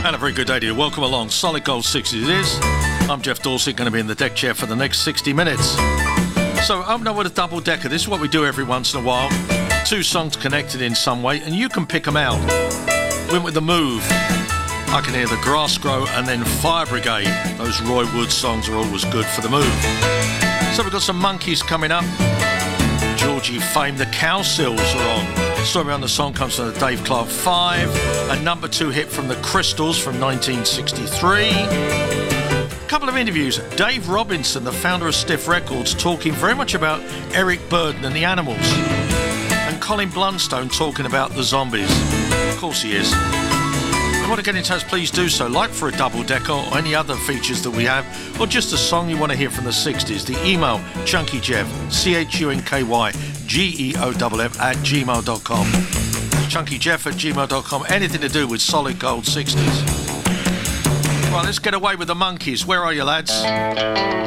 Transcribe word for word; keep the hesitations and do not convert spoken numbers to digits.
And a very good day to you. Welcome along. Solid Gold sixties it is. I'm Jeff Dorsett, going to be in the deck chair for the next sixty minutes. So open up with a double decker. This is what we do every once in a while. Two songs connected in some way, and you can pick them out. Went with The Move. I Can Hear the Grass Grow, and then Fire Brigade. Those Roy Wood songs are always good for The Move. So we've got some Monkeys coming up. Georgie fame, the Cowsills are on. Story on the song comes from the Dave Clark Five, a number two hit from the Crystals from nineteen sixty-three. A couple of interviews. Dave Robinson, the founder of Stiff Records, talking very much about Eric Burdon and the Animals. And Colin Blunstone talking about the Zombies. Of course he is. If you want to get in touch, please do so. Like for a double decker or any other features that we have, or just a song you want to hear from the sixties. The email, ChunkyJeff, C H U N K Y G E O F F at gmail dot com. ChunkyJeff at gmail dot com. Anything to do with Solid Gold sixties. Right, let's get away with the Monkeys. Where are you, lads?